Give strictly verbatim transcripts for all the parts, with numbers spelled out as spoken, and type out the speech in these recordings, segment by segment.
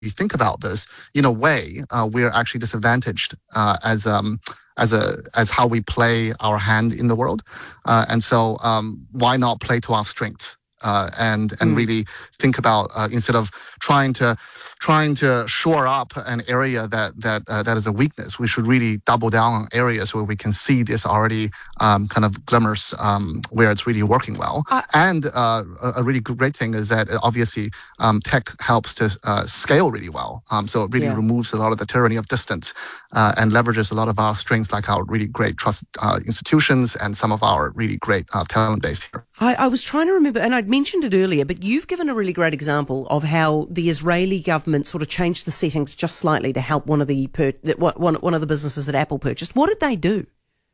you think about this, in a way, uh, we're actually disadvantaged uh, as um, as a as how we play our hand in the world, uh, and so um, why not play to our strengths uh, and and mm. really think about uh, instead of trying to trying to shore up an area that that uh, that is a weakness, we should really double down on areas where we can see this already um, kind of glimmers um, where it's really working well. Uh, and uh, a, a really great thing is that obviously um, tech helps to uh, scale really well. Um, so it really yeah. removes a lot of the tyranny of distance uh, and leverages a lot of our strengths, like our really great trust uh, institutions and some of our really great uh, talent base here. I, I was trying to remember, and I'd mentioned it earlier, but you've given a really great example of how the Israeli government sort of changed the settings just slightly to help one of the per, one one of the businesses that Apple purchased. What did they do?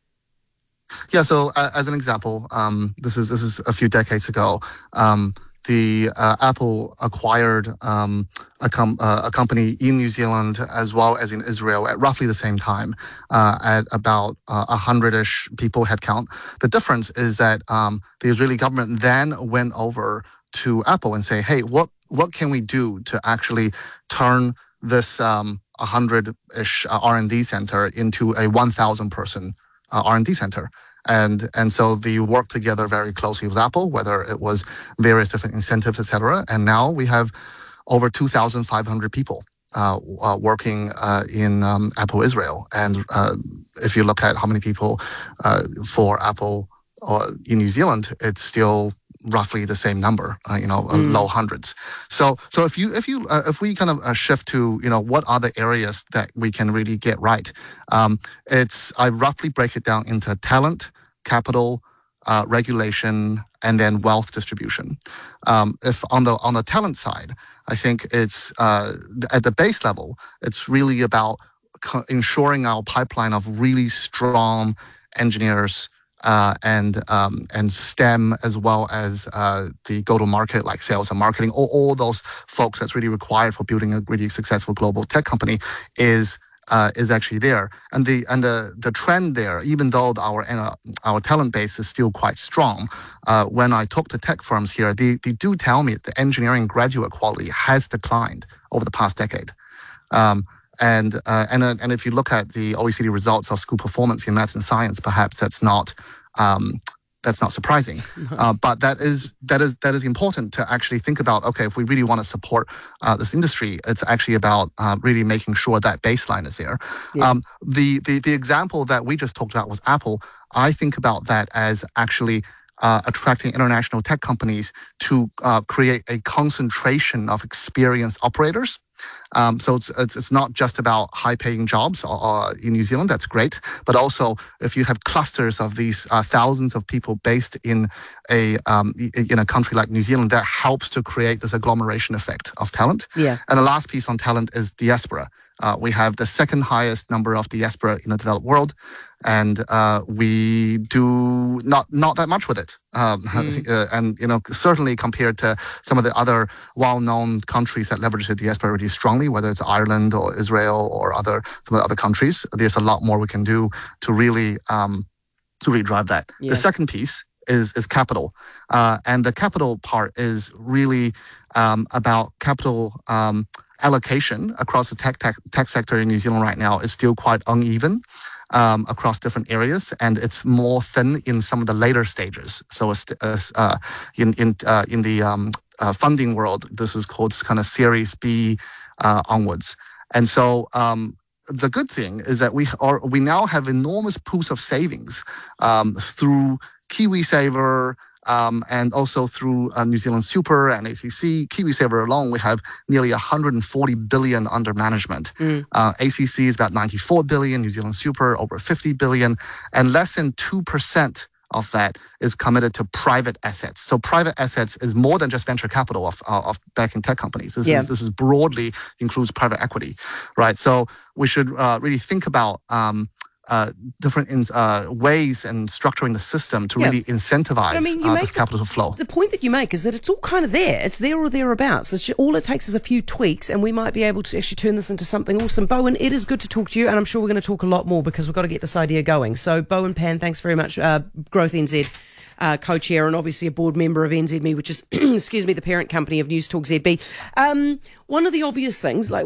Yeah, so uh, as an example, um, this is this is a few decades ago. Um, the uh, Apple acquired um, a, com- uh, a company in New Zealand as well as in Israel at roughly the same time, uh, at about a uh, hundred-ish people headcount. The difference is that um, the Israeli government then went over to Apple and say, hey, what what can we do to actually turn this um, one hundred-ish uh, R and D center into a one thousand person uh, R and D center? And and so they worked together very closely with Apple, whether it was various different incentives, et cetera. And now we have over two thousand five hundred people uh, uh, working uh, in um, Apple Israel. And uh, if you look at how many people uh, for Apple uh, in New Zealand, it's still roughly the same number, uh, you know, mm. low hundreds. So, so if you, if you, uh, if we kind of uh, shift to, you know, what are the areas that we can really get right? Um, it's I roughly break it down into talent, capital, uh, regulation, and then wealth distribution. Um, if on the on the talent side, I think it's uh, at the base level, it's really about co- ensuring our pipeline of really strong engineers. Uh, and um, and STEM, as well as uh, the go-to-market like sales and marketing, all, all those folks that's really required for building a really successful global tech company is uh, is actually there. And the and the the trend there, even though our uh, our talent base is still quite strong, uh, when I talk to tech firms here, they they do tell me that the engineering graduate quality has declined over the past decade. Um, And uh, and uh, and if you look at the O E C D results of school performance in maths and science, perhaps that's not um, that's not surprising. Uh, but that is that is that is important to actually think about. Okay, if we really want to support uh, this industry, it's actually about uh, really making sure that baseline is there. Yeah. Um, the the the example that we just talked about was Apple. I think about that as actually Uh, attracting international tech companies to uh, create a concentration of experienced operators. Um, so it's, it's it's not just about high-paying jobs uh, in New Zealand. That's great, but also if you have clusters of these uh, thousands of people based in a um, in a country like New Zealand, that helps to create this agglomeration effect of talent. Yeah. And the last piece on talent is diaspora. Uh, we have the second highest number of diaspora in the developed world, and uh, we do not not that much with it. Um, mm. uh, and you know, certainly compared to some of the other well-known countries that leverage the diaspora really strongly, whether it's Ireland or Israel or other some of the other countries, there's a lot more we can do to really um, to really drive that. Yeah. The second piece is is capital, uh, and the capital part is really um, about capital. Um, allocation across the tech, tech tech sector in New Zealand right now is still quite uneven um, across different areas, and it's more thin in some of the later stages. So as, uh, in in uh, in the um, uh, funding world, this is called kind of Series B uh, onwards. And so um, the good thing is that we are we now have enormous pools of savings um, through KiwiSaver. Um, and also through uh, New Zealand Super and A C C. KiwiSaver alone, we have nearly one hundred forty billion under management. Mm. Uh, A C C is about ninety-four billion, New Zealand Super over fifty billion, and less than two percent of that is committed to private assets. So private assets is more than just venture capital of uh, of backing tech companies. This yeah. is this is broadly includes private equity, right? So we should uh, really think about um, Uh, different in, uh, ways and structuring the system to yeah. really incentivize I mean, uh, this capital the, flow. The point that you make is that it's all kind of there. It's there or thereabouts. It's just, all it takes is a few tweaks, and we might be able to actually turn this into something awesome. Bowen, it is good to talk to you, and I'm sure we're going to talk a lot more because we've got to get this idea going. So, Bowen Pan, thanks very much. Uh, Growth N Z. uh, co-chair and obviously a board member of N Z M E, which is, excuse me, the parent company of News Talk Z B. Um, one of the obvious things, like